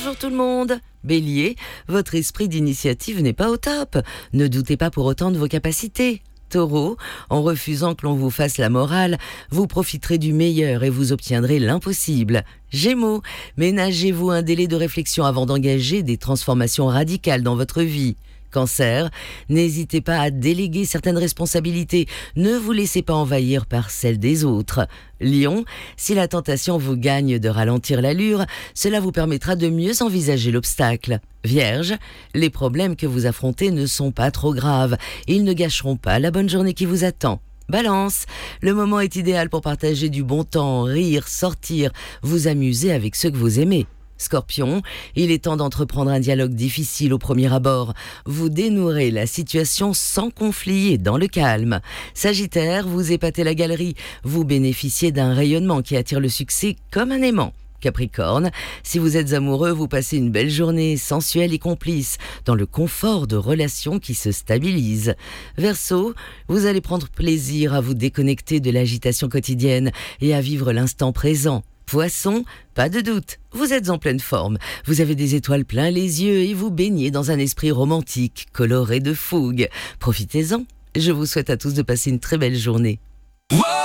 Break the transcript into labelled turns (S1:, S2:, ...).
S1: Bonjour tout le monde. Bélier, votre esprit d'initiative n'est pas au top. Ne doutez pas pour autant de vos capacités. Taureau, en refusant que l'on vous fasse la morale, vous profiterez du meilleur et vous obtiendrez l'impossible. Gémeaux, ménagez-vous un délai de réflexion avant d'engager des transformations radicales dans votre vie. Cancer, n'hésitez pas à déléguer certaines responsabilités, ne vous laissez pas envahir par celles des autres. Lion, si la tentation vous gagne de ralentir l'allure, cela vous permettra de mieux envisager l'obstacle. Vierge, les problèmes que vous affrontez ne sont pas trop graves, ils ne gâcheront pas la bonne journée qui vous attend. Balance, le moment est idéal pour partager du bon temps, rire, sortir, vous amuser avec ceux que vous aimez. Scorpion, il est temps d'entreprendre un dialogue difficile au premier abord. Vous dénouerez la situation sans conflit et dans le calme. Sagittaire, vous épatez la galerie. Vous bénéficiez d'un rayonnement qui attire le succès comme un aimant. Capricorne, si vous êtes amoureux, vous passez une belle journée sensuelle et complice, dans le confort de relations qui se stabilisent. Verseau, vous allez prendre plaisir à vous déconnecter de l'agitation quotidienne et à vivre l'instant présent. Poisson, pas de doute, vous êtes en pleine forme. Vous avez des étoiles plein les yeux et vous baignez dans un esprit romantique, coloré de fougue. Profitez-en. Je vous souhaite à tous de passer une très belle journée.
S2: Wow!